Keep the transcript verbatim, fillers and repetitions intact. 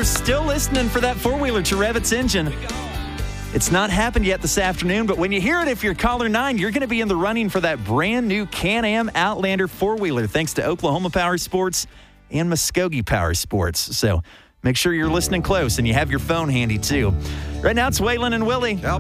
still listening for that four-wheeler to rev its engine. It's not happened yet this afternoon, but when you hear it, if you're caller nine, you're going to be in the running for that brand new Can-Am Outlander four-wheeler, thanks to Oklahoma Power Sports and Muskogee Power Sports. So make sure you're listening close and you have your phone handy, too. Right now, it's Waylon and Willie.